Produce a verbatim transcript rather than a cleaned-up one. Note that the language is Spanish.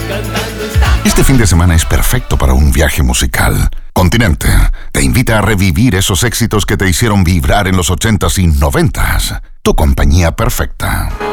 Este fin de semana es perfecto para un viaje musical. Continente te invita a revivir esos éxitos que te hicieron vibrar en los ochentas y noventas. Tu compañía perfecta.